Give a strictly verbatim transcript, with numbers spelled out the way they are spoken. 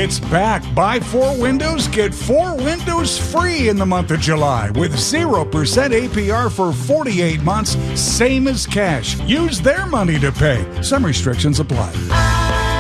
It's back. Buy four windows, get four windows free in the month of July with zero percent A P R for forty-eight months, same as cash. Use their money to pay. Some restrictions apply.